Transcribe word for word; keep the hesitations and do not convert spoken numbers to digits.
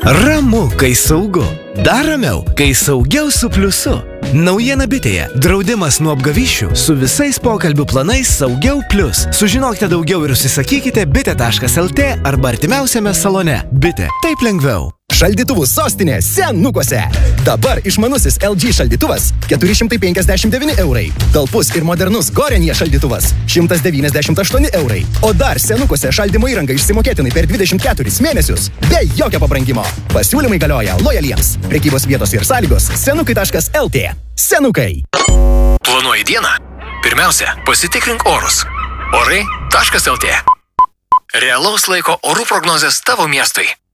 Ramu, kai saugu. Dar ramiau, kai saugiau su pliusu. Naujiena bitėje. Draudimas nuo apgavyščių su visais pokalbių planais Saugiau Plius. Sužinokite daugiau ir užsisakykite bitė taškas el tė arba artimiausiame salone. Bitė. Taip lengviau. Šaldytuvų sostinė Senukuose. Dabar išmanusis el dži šaldytuvas keturi šimtai penkiasdešimt devyni eurai. Talpus ir modernus Gorenje šaldytuvas šimtas devyniasdešimt aštuoni eurai. O dar Senukuose šaldymo įranga išsimokėtinai per dvidešimt keturis mėnesius be jokio pabrangimo. Pasiūlymai galioja lojaliems. Prekybos vietos ir sąlygos senukai taškas el tė. Senukai. Planuoji dieną? Pirmiausia, pasitikrink orus. Orai taškas el tė. Realaus laiko orų prognozės tavo miestui.